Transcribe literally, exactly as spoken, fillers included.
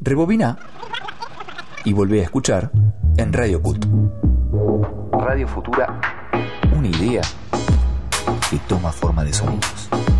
Rebobina y volvé a escuchar en Radio Cut. Radio Futura, una idea que toma forma de sonidos.